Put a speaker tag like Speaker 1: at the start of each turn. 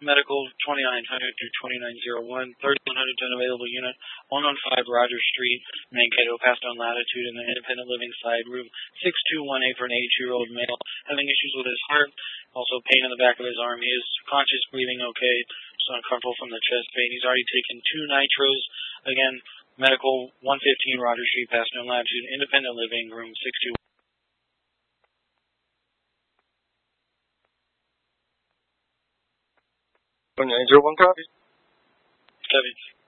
Speaker 1: medical 2900 to 2901, 3100 to an available unit, 115 Rogers Street, Mankato, Pasadena latitude, in the independent living side, room 6218 for an 82-year-old male having issues with his heart, also pain in the back of his arm. He is conscious, breathing okay, just uncomfortable from the chest pain. He's already taken 2 nitros. Again, medical 115 Rogers Street, Pasadena latitude, independent living, room 62.
Speaker 2: 901 copy.
Speaker 1: Copy.